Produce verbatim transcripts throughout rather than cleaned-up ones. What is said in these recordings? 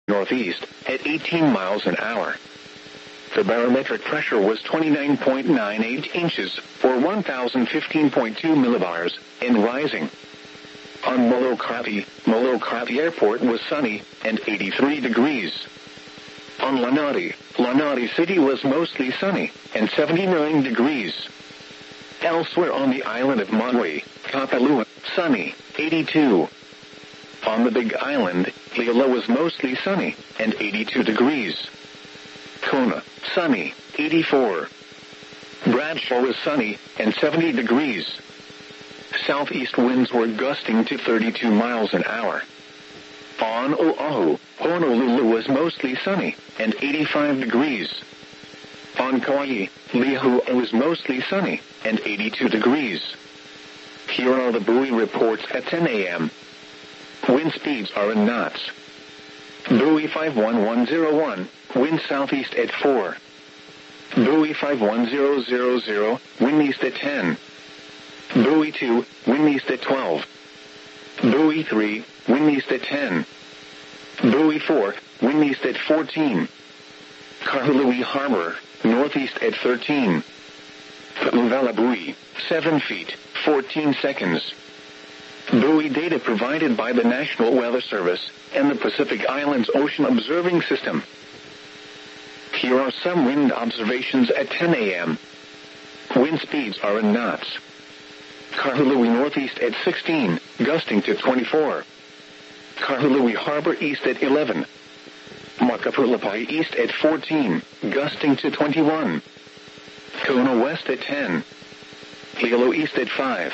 northeast at eighteen miles an hour. The barometric pressure was twenty-nine point nine eight inches, or one thousand fifteen point two millibars, and rising. On Molokati, Molokati Airport was sunny, and eighty-three degrees. On Lanati, Lanati City was mostly sunny, and seventy-nine degrees. Elsewhere on the island of Maui, Kapalua, sunny, eighty-two. On the Big Island, Leila was mostly sunny, and eighty-two degrees. Kona, sunny, eighty-four. Bradshaw was sunny, and seventy degrees. Southeast winds were gusting to thirty-two miles an hour. On Oahu, Honolulu was mostly sunny, and eighty-five degrees. On Kauai, Lihue was mostly sunny, and eighty-two degrees. Here are the buoy reports at ten a.m. Wind speeds are in knots. Buoy five one one zero one, wind southeast at four. Buoy five one zero zero zero, wind east at ten. Buoy two, wind east at twelve. Buoy three, wind east at ten. Buoy four, wind east at fourteen. Kahului Harbor, northeast at thirteen. Pu'uvela buoy, seven feet, fourteen seconds. Buoy data provided by the National Weather Service and the Pacific Islands Ocean Observing System. Here are some wind observations at ten a.m. Wind speeds are in knots. Kahului northeast at sixteen, gusting to twenty-four. Kahului Harbor east at eleven. Makapulapai east at fourteen, gusting to twenty-one. Kona west at ten. Hilo east at five.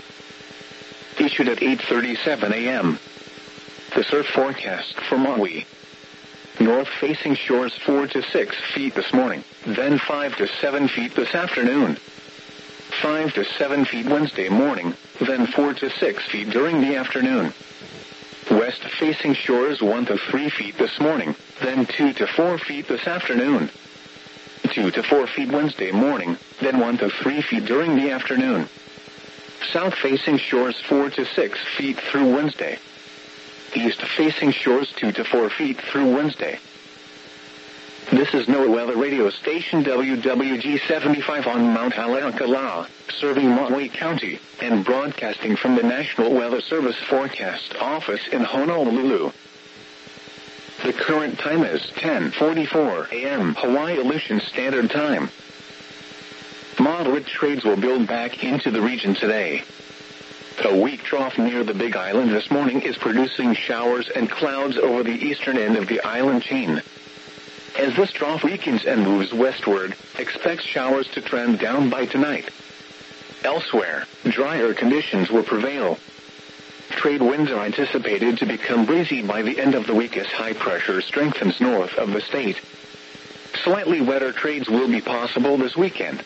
Issued at eight thirty-seven a.m. The surf forecast for Maui. North-facing shores four to six feet this morning, then five to seven feet this afternoon. five to seven feet Wednesday morning, then four to six feet during the afternoon. West-facing shores one to three feet this morning, then two to four feet this afternoon. two to four feet Wednesday morning, then one to three feet during the afternoon. South-facing shores four to six feet through Wednesday. East-facing shores two to four feet through Wednesday. This is NOAA Weather Radio Station W W G seventy-five on Mount Haleakala, serving Maui County, and broadcasting from the National Weather Service Forecast Office in Honolulu. The current time is ten forty-four a.m. Hawaii Aleutian Standard Time. Moderate trades will build back into the region today. A weak trough near the Big Island this morning is producing showers and clouds over the eastern end of the island chain. As this trough weakens and moves westward, expect showers to trend down by tonight. Elsewhere, drier conditions will prevail. Trade winds are anticipated to become breezy by the end of the week as high pressure strengthens north of the state. Slightly wetter trades will be possible this weekend.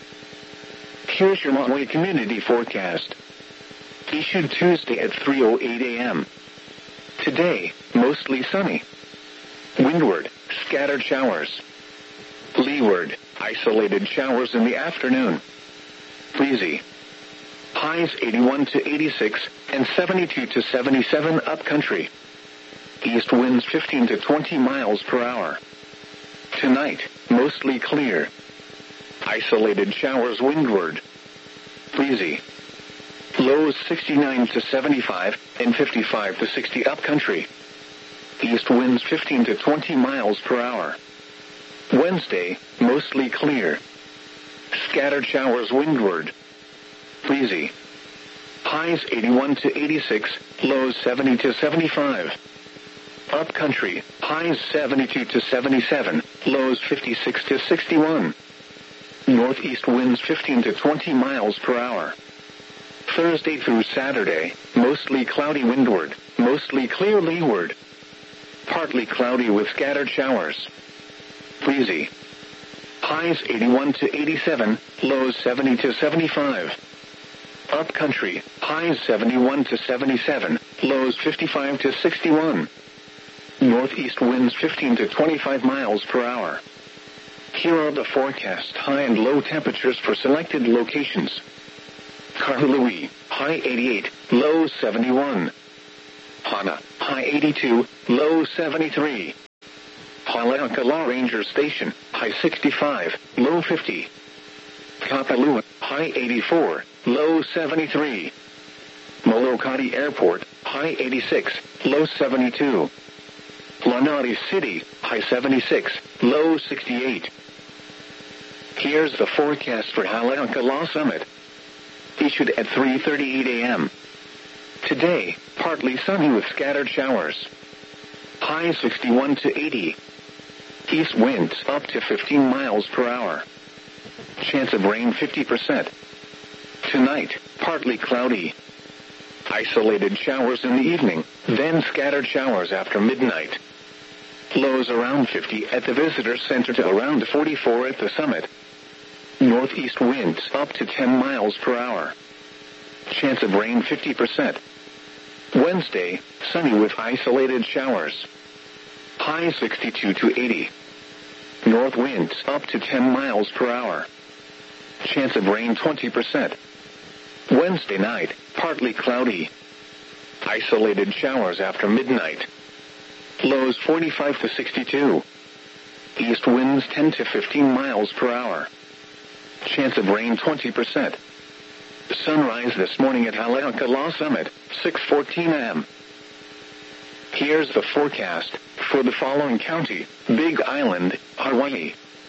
Here's your Maui community forecast. Issued Tuesday at three oh eight a.m. Today, mostly sunny. Windward, scattered showers. Leeward, isolated showers in the afternoon. Breezy. Highs eighty-one to eighty-six and seventy-two to seventy-seven upcountry. East winds fifteen to twenty miles per hour. Tonight, mostly clear. Isolated showers windward. Breezy. Lows sixty-nine to seventy-five and fifty-five to sixty upcountry. East winds fifteen to twenty miles per hour. Wednesday, mostly clear. Scattered showers windward. Breezy. Highs eighty-one to eighty-six, lows seventy to seventy-five. Upcountry, highs seventy-two to seventy-seven, lows fifty-six to sixty-one. Northeast winds fifteen to twenty miles per hour. Thursday through Saturday, mostly cloudy windward, mostly clear leeward. Partly cloudy with scattered showers. Breezy. Highs eighty-one to eighty-seven, lows seventy to seventy-five. Upcountry, highs seventy-one to seventy-seven, lows fifty-five to sixty-one. Northeast winds fifteen to twenty-five miles per hour. Here are the forecast high and low temperatures for selected locations. Kahului, high eighty-eight, low seventy-one. Hana, high eighty-two, low seventy-three. Haleakala Ranger Station, high sixty-five, low fifty. Kapalua, high eighty-four, low seventy-three. Molokati Airport, high eighty-six, low seventy-two. Lanati City, high seventy-six, low sixty-eight. Here's the forecast for Haleakala Summit. Issued at three thirty-eight a.m. Today, partly sunny with scattered showers. High sixty-one to eighty. East winds up to fifteen miles per hour. Chance of rain fifty percent. Tonight, partly cloudy. Isolated showers in the evening, then scattered showers after midnight. Lows around fifty at the visitor center to around forty-four at the summit. Northeast winds up to ten miles per hour. Chance of rain fifty percent. Wednesday, sunny with isolated showers. High sixty-two to eighty. North winds up to ten miles per hour. Chance of rain twenty percent. Wednesday night, partly cloudy. Isolated showers after midnight. Lows forty-five to sixty-two. East winds ten to fifteen miles per hour. Chance of rain twenty percent. Sunrise this morning at Haleakala Summit, six fourteen a.m. Here's the forecast for the following county: Big Island, Hawaii.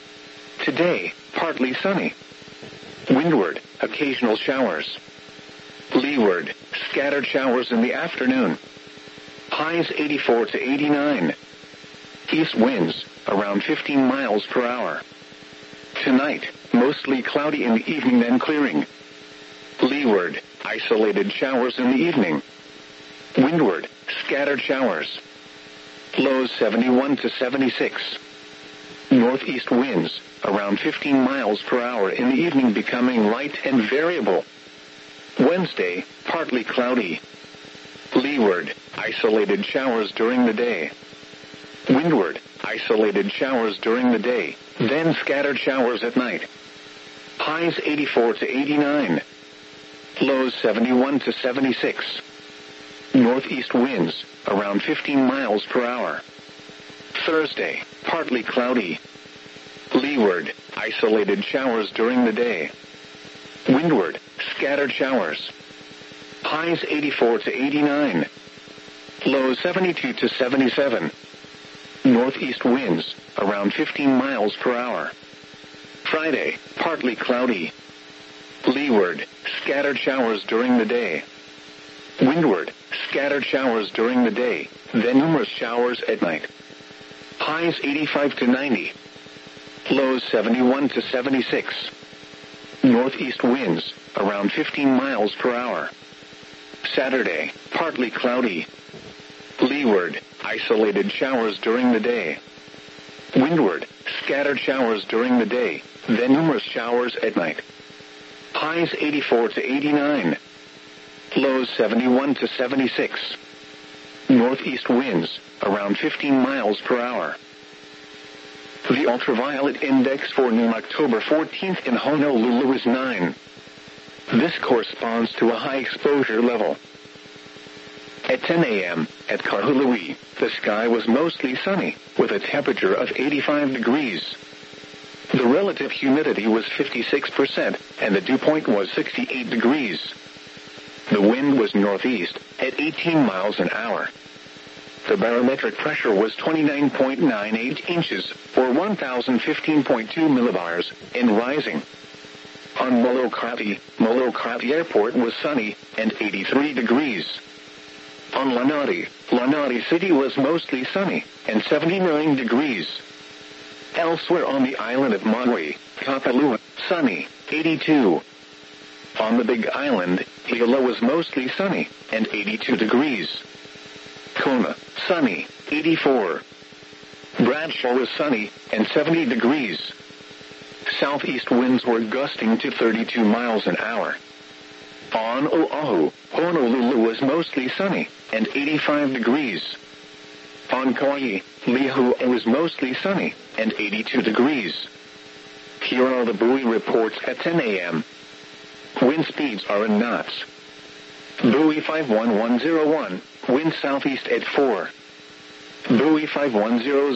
Today, partly sunny. Windward, occasional showers. Leeward, scattered showers in the afternoon. Highs eighty-four to eighty-nine. East winds, around fifteen miles per hour. Tonight, mostly cloudy in the evening then clearing. Leeward, isolated showers in the evening. Windward, scattered showers. Lows seventy-one to seventy-six. Northeast winds, around fifteen miles per hour in the evening becoming light and variable. Wednesday, partly cloudy. Leeward, isolated showers during the day. Windward, isolated showers during the day, then scattered showers at night. Highs eighty-four to eighty-nine. Lows seventy-one to seventy-six. Northeast winds, around fifteen miles per hour. Thursday, partly cloudy. Leeward, isolated showers during the day. Windward, scattered showers. Highs eighty-four to eighty-nine. Lows seventy-two to seventy-seven. Northeast winds, around fifteen miles per hour. Friday, partly cloudy. Leeward, scattered showers during the day. Windward, scattered showers during the day, then numerous showers at night. Highs eighty-five to ninety. Lows seventy-one to seventy-six. Northeast winds, around fifteen miles per hour. Saturday, partly cloudy. Leeward, isolated showers during the day. Windward, scattered showers during the day, then numerous showers at night. Highs eighty-four to eighty-nine. Lows seventy-one to seventy-six. Northeast winds, around fifteen miles per hour. The ultraviolet index for noon October fourteenth in Honolulu is nine. This corresponds to a high exposure level. At ten a.m., at Kahului, the sky was mostly sunny, with a temperature of eighty-five degrees. The relative humidity was fifty-six percent, and the dew point was sixty-eight degrees. The wind was northeast, at eighteen miles an hour. The barometric pressure was twenty-nine point nine eight inches, or one thousand fifteen point two millibars, and rising. On Molokati, Molokati Airport was sunny, and eighty-three degrees. On Lanati, Lanati City was mostly sunny, and seventy-nine degrees. Elsewhere on the island of Maui, Kapalua, sunny, eighty-two. On the Big Island, Hilo was mostly sunny, and eighty-two degrees. Kona, sunny, eighty-four. Bradshaw was sunny, and seventy degrees. Southeast winds were gusting to thirty-two miles an hour. On Oahu, Honolulu was mostly sunny, and eighty-five degrees. On Kauai, Lihue was mostly sunny, and eighty-two degrees. Here are the buoy reports at ten a.m. Wind speeds are in knots. Buoy five one one zero one, Wind southeast at four. Buoy five one zero